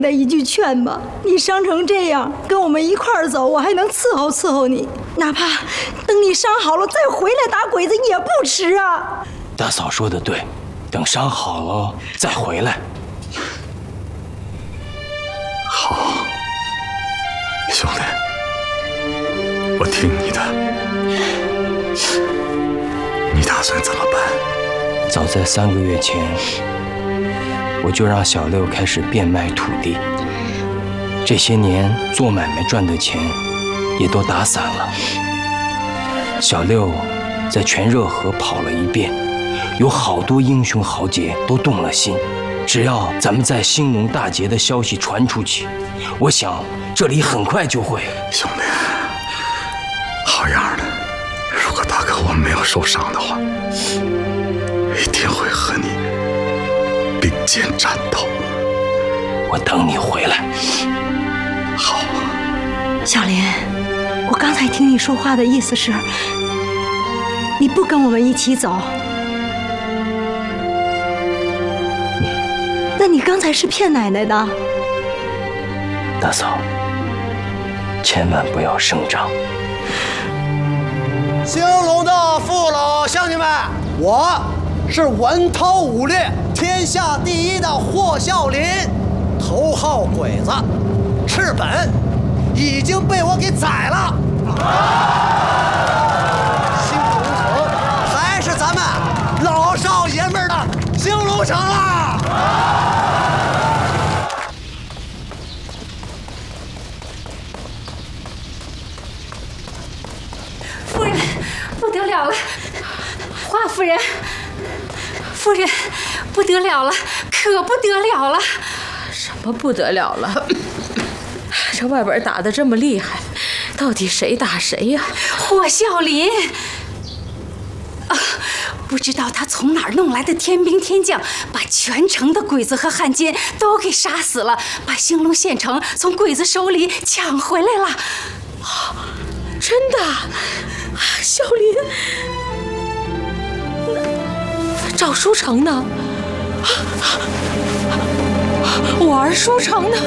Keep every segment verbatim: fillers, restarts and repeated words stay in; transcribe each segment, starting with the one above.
的一句劝吧，你伤成这样，跟我们一块儿走，我还能伺候伺候你，哪怕等你伤好了再回来打鬼子也不迟啊。 大嫂说的对，等伤好了再回来。 好，兄弟，我听你的。你打算怎么办？ 早在三个月前，我就让小六开始变卖土地。这些年做买卖赚的钱也都打散了。小六在全热河跑了一遍，有好多英雄豪杰都动了心。只要咱们在兴隆大捷的消息传出去，我想这里很快就会。 兄弟，好样的！如果大哥我没有受伤的话，一定会和你并肩战斗。 我等你回来。 好。 小林，我刚才听你说话的意思是，你不跟我们一起走。那你刚才是骗奶奶的。 大嫂，千万不要声张。 兴隆的父老乡亲们，我是文韬武略天下第一的霍孝林，头号鬼子赤本已经被我给宰了。兴隆城还是咱们老少爷们的兴隆城啊！ 夫人，不得了了！华夫人，夫人，不得了了，可不得了了！ 什么不得了了？这外边打得这么厉害，到底谁打谁呀？ 霍孝林。啊，不知道他从哪儿弄来的天兵天将，把全城的鬼子和汉奸都给杀死了，把兴隆县城从鬼子手里抢回来了。 啊，真的？孝林，赵书成呢？我儿书成呢？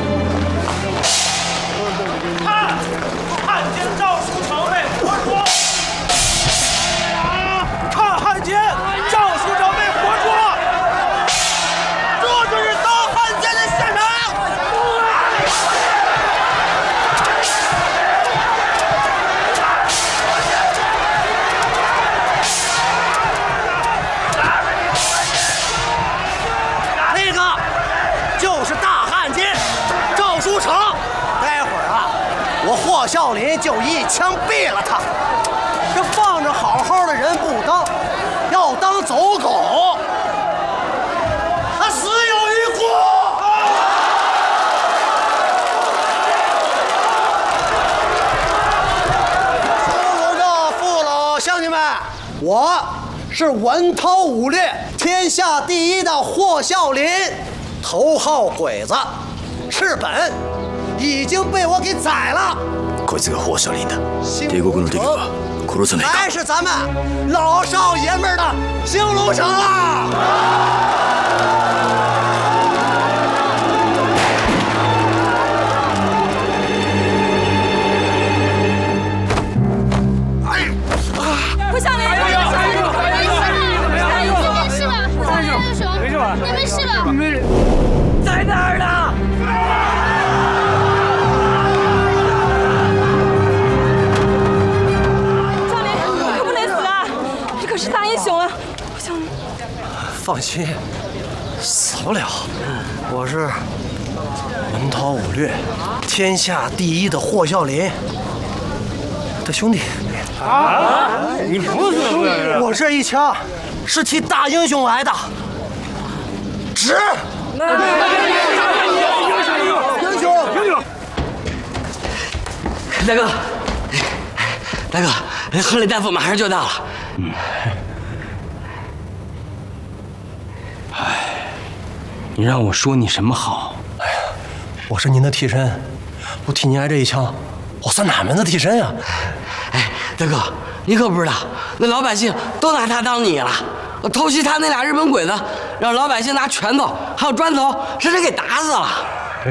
看，汉奸赵书成被活捉！看汉奸赵书成被活捉！这就是当汉奸的现场！那个就是大汉奸赵书成。待会儿啊，我霍孝林就一枪毙了他。这放着好好的人不当，要当走狗，他死有余辜。兴隆的父老乡亲们，我是文韬武略天下第一的霍孝林，头号鬼子赤本已经被我给宰了。 こいつが霍孝林だ。帝国の敵は殺さないか。 还是咱们老少爷们的兴隆城啊！ 霍孝林，没事吧？没事吧？你没事吧？ 没事，在哪儿呢？ 是大英雄啊！ 放心，死不了。我是文韬武略天下第一的霍孝林的兄弟。啊！你不是兄弟？我这一枪是替大英雄来的，值！英雄，英雄！ 大哥，大哥，河里大夫马上就到了。嗯。 哎，你让我说你什么好？ 哎呀，我是您的替身，我替您挨这一枪，我算哪门子替身呀？ 哎，大哥，你可不知道，那老百姓都拿他当你了。偷袭他那俩日本鬼子，让老百姓拿拳头还有砖头，直接给打死了。